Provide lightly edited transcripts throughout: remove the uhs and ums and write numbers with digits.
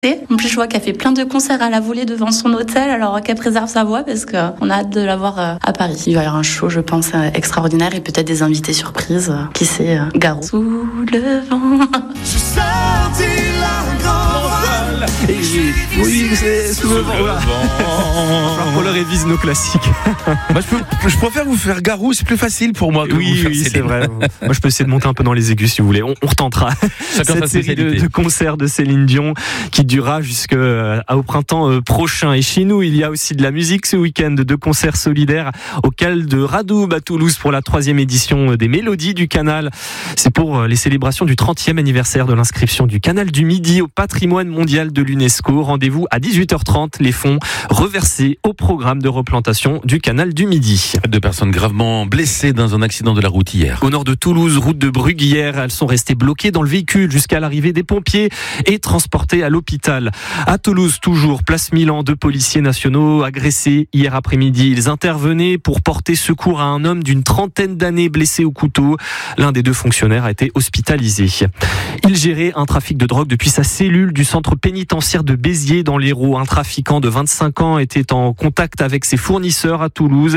En plus, je vois qu'elle fait plein de concerts à la volée devant son hôtel, alors qu'elle préserve sa voix parce qu'on a hâte de la voir à Paris. Il va y avoir un show, je pense, extraordinaire et peut-être des invités surprises. Qui sait, Garou. Sous le vent. Je sentis la grande voile. Oui, c'est sous le vent. On le révise nos classiques. Moi, je préfère vous faire Garou, c'est plus facile pour moi. Oui, c'est vrai. Moi, je peux essayer de monter un peu dans les aigus si vous voulez. On retentera. Cette série de concerts de Céline Dion qui durera jusqu'au printemps prochain. Et chez nous, il y a aussi de la musique ce week-end, de concerts solidaires au Cal de Radoub à Toulouse pour la 3e édition des Mélodies du Canal. C'est pour les célébrations du 30e anniversaire de l'inscription du Canal du Midi au patrimoine mondial de l'UNESCO. Rendez-vous à 18h30. Les fonds reversés au programme de replantation du Canal du Midi. 2 personnes gravement blessées dans un accident de la route hier. Au nord de Toulouse, route de Bruguière, elles sont restées bloquées dans le véhicule jusqu'à l'arrivée des pompiers et transportées à l'hôpital. À Toulouse, toujours, place Milan, 2 policiers nationaux agressés hier après-midi. Ils intervenaient pour porter secours à un homme d'une 30aine d'années blessé au couteau. L'un des 2 fonctionnaires a été hospitalisé. Il gérait un trafic de drogue depuis sa cellule du centre pénitentiaire de Béziers dans l'Hérault. Un trafiquant de 25 ans était en contact avec ses fournisseurs à Toulouse.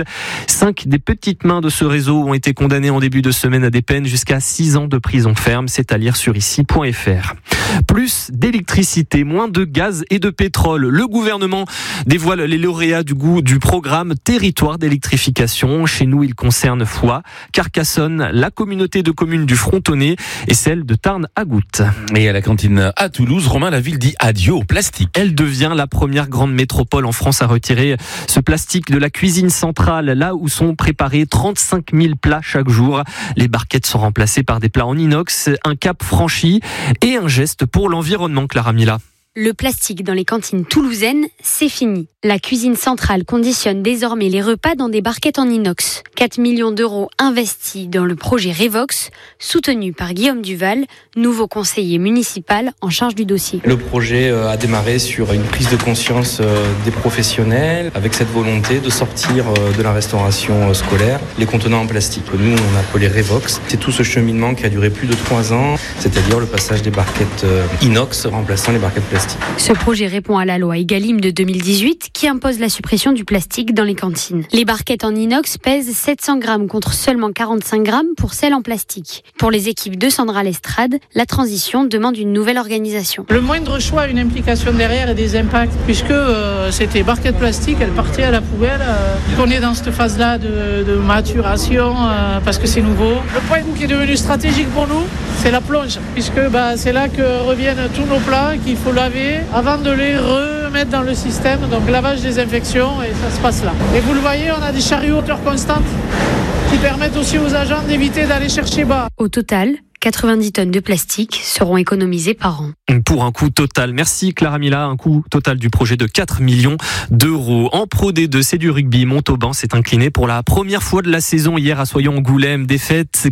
5 des petites mains de ce réseau ont été condamnées en début de semaine à des peines jusqu'à 6 ans de prison ferme. C'est à lire sur ici.fr. Plus d'électricité, moins de gaz et de pétrole. Le gouvernement dévoile les lauréats du programme Territoire d'électrification. Chez nous, il concerne Foix, Carcassonne, la communauté de communes du Frontonnet et celle de Tarn-à-Goutte. Et à la cantine à Toulouse, Romain, la ville dit adieu au plastique. Elle devient la première grande métropole en France à retirer ce plastique de la cuisine centrale, là où sont préparés 35 000 plats chaque jour. Les barquettes sont remplacées par des plats en inox, un cap franchi et un geste pour l'environnement, Clara Mila. Le plastique dans les cantines toulousaines, c'est fini. La cuisine centrale conditionne désormais les repas dans des barquettes en inox. 4 millions d'euros investis dans le projet Revox, soutenu par Guillaume Duval, nouveau conseiller municipal en charge du dossier. Le projet a démarré sur une prise de conscience des professionnels, avec cette volonté de sortir de la restauration scolaire les contenants en plastique. Nous, on a appelé Revox. C'est tout ce cheminement qui a duré plus de 3 ans, c'est-à-dire le passage des barquettes inox remplaçant les barquettes plastiques. Ce projet répond à la loi Egalim de 2018 qui impose la suppression du plastique dans les cantines. Les barquettes en inox pèsent 700 grammes contre seulement 45 grammes pour celles en plastique. Pour les équipes de Sandra Lestrade, la transition demande une nouvelle organisation. Le moindre choix a une implication derrière et des impacts, puisque c'était barquettes plastiques, elles partaient à la poubelle. On est dans cette phase-là de maturation parce que c'est nouveau. Le point qui est devenu stratégique pour nous, c'est la plonge, puisque c'est là que reviennent tous nos plats qu'il faut laver avant de les remettre dans le système. Donc lavage, désinfection et ça se passe là. Et vous le voyez, on a des chariots hauteur constante qui permettent aussi aux agents d'éviter d'aller chercher bas. Au total, 90 tonnes de plastique seront économisées par an. Pour un coût total, merci Clara Mila, un coût total du projet de 4 millions d'euros. En Pro D2, c'est du rugby. Montauban s'est incliné pour la première fois de la saison hier à Soyons-Angoulême. Défaite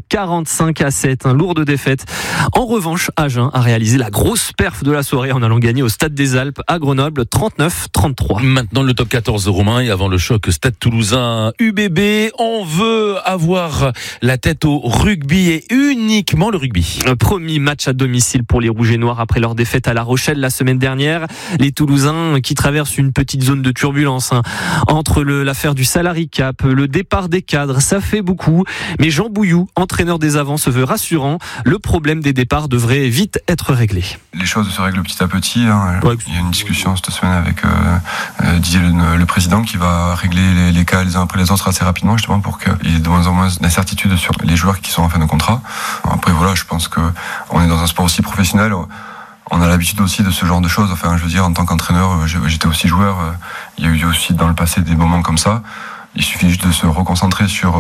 45-7, lourde défaite. En revanche, Agen a réalisé la grosse perf de la soirée en allant gagner au Stade des Alpes à Grenoble 39-33. Maintenant le top 14 de Romain et avant le choc Stade Toulousain UBB, on veut avoir la tête au rugby et uniquement le rugby. Premier match à domicile pour les Rouges et Noirs après leur défaite à La Rochelle la semaine dernière. Les Toulousains qui traversent une petite zone de turbulence entre l'affaire du salary cap, le départ des cadres, ça fait beaucoup. Mais Jean Bouillou, entraîneur des avants, se veut rassurant. Le problème des départs devrait vite être réglé. Les choses se règlent petit à petit. Ouais. Il y a une discussion cette semaine avec Didier, le président, qui va régler les cas les uns après les autres assez rapidement, justement pour qu'il y ait de moins en moins d'incertitudes sur les joueurs qui sont en fin de contrat. Après voilà, je pense qu'on est dans un sport aussi professionnel. On a l'habitude aussi de ce genre de choses. Enfin, je veux dire, en tant qu'entraîneur, j'étais aussi joueur. Il y a eu aussi dans le passé des moments comme ça. Il suffit juste de se reconcentrer sur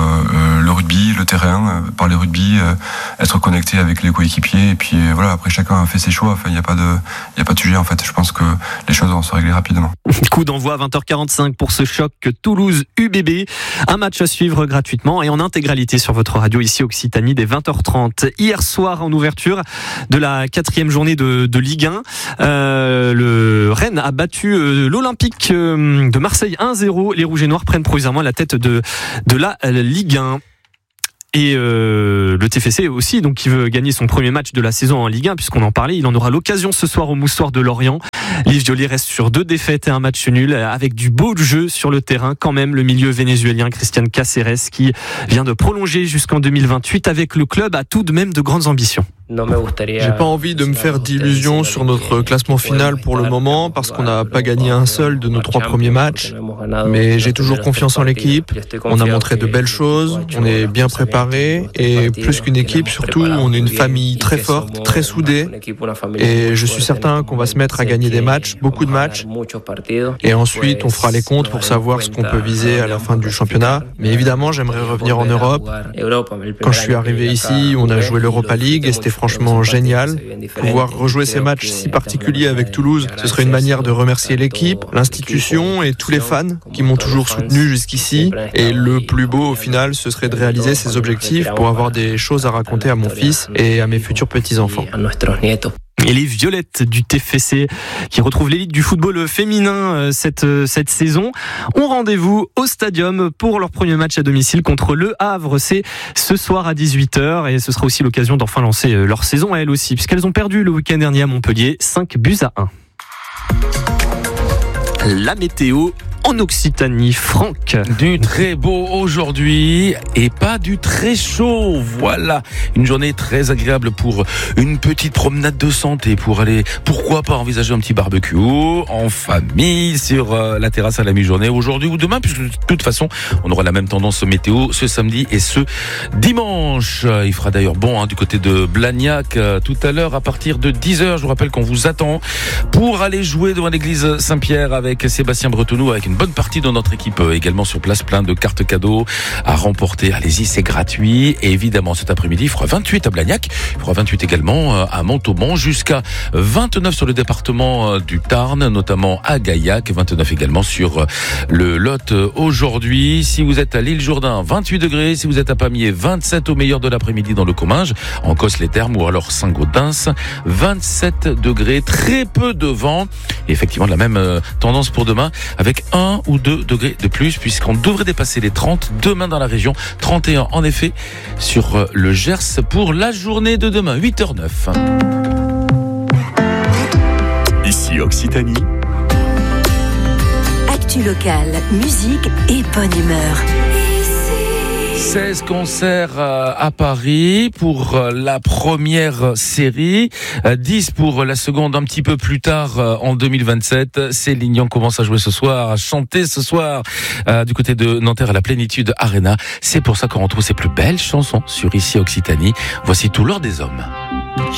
le rugby, le terrain, parler rugby, être connecté avec les coéquipiers. Et puis voilà, après chacun a fait ses choix. Enfin, il n'y a pas de sujet en fait. Je pense que les choses vont se régler rapidement. Coup d'envoi à 20h45 pour ce choc Toulouse-UBB. Un match à suivre gratuitement et en intégralité sur votre radio ici Occitanie dès 20h30. Hier soir, en ouverture de la 4e journée de Ligue 1, le Rennes a battu l'Olympique de Marseille 1-0. Les Rouges et Noirs prennent provisoirement la tête de la Ligue 1. Et le TFC aussi, donc qui veut gagner son premier match de la saison en Ligue 1, puisqu'on en parlait, il en aura l'occasion ce soir au Moussoir de Lorient. L'Yves Violi reste sur 2 défaites et un match nul, avec du beau jeu sur le terrain quand même. Le milieu vénézuélien Christian Cáceres, qui vient de prolonger jusqu'en 2028 avec le club, a tout de même de grandes ambitions. J'ai pas envie de me faire d'illusions sur notre classement final pour le moment, parce qu'on n'a pas gagné un seul de nos 3 premiers matchs. Mais j'ai toujours confiance en l'équipe. On a montré de belles choses, on est bien préparé, et plus qu'une équipe, surtout, on est une famille très forte, très soudée. Et je suis certain qu'on va se mettre à gagner des matchs, beaucoup de matchs. Et ensuite, on fera les comptes pour savoir ce qu'on peut viser à la fin du championnat. Mais évidemment, j'aimerais revenir en Europe. Quand je suis arrivé ici, on a joué l'Europa League et c'était franchement génial. Pouvoir rejouer ces matchs si particuliers avec Toulouse, ce serait une manière de remercier l'équipe, l'institution et tous les fans qui m'ont toujours soutenu jusqu'ici. Et le plus beau au final, ce serait de réaliser ces objectifs pour avoir des choses à raconter à mon fils et à mes futurs petits-enfants. Et les Violettes du TFC qui retrouvent l'élite du football féminin cette saison ont rendez-vous au Stadium pour leur premier match à domicile contre Le Havre. C'est ce soir à 18h et ce sera aussi l'occasion d'enfin lancer leur saison à elles aussi, puisqu'elles ont perdu le week-end dernier à Montpellier 5-1. La météo en Occitanie, Franck. Du très beau aujourd'hui et pas du très chaud. Voilà, une journée très agréable pour une petite promenade de santé, pour aller, pourquoi pas envisager un petit barbecue en famille sur la terrasse à la mi-journée aujourd'hui ou demain, puisque de toute façon on aura la même tendance météo ce samedi et ce dimanche. Il fera d'ailleurs bon du côté de Blagnac tout à l'heure à partir de 10h. Je vous rappelle qu'on vous attend pour aller jouer devant l'église Saint-Pierre avec Sébastien Bretonneau, avec une bonne partie de notre équipe également sur place, plein de cartes cadeaux à remporter. Allez-y, c'est gratuit. Et évidemment, cet après-midi, il fera 28 à Blagnac, il fera 28 également à Montauban, jusqu'à 29 sur le département du Tarn, notamment à Gaillac, 29 également sur le Lot aujourd'hui. Si vous êtes à l'île Jourdain, 28 degrés. Si vous êtes à Pamiers, 27 au meilleur de l'après-midi dans le Comminges, en Cosses-les-Thermes ou alors Saint-Gaudens, 27 degrés, très peu de vent. Et effectivement, la même tendance pour demain, avec 1 ou 2 degrés de plus, puisqu'on devrait dépasser les 30 demain dans la région. 31 en effet sur le Gers pour la journée de demain, 8h09. Ici Occitanie. Actu locale, musique et bonne humeur. 16 concerts à Paris pour la première série, 10 pour la seconde un petit peu plus tard en 2027. Céline Dion commence à jouer ce soir, à chanter ce soir du côté de Nanterre à la Plénitude Arena. C'est pour ça qu'on retrouve ses plus belles chansons sur Ici Occitanie. Voici Tout l'or des hommes.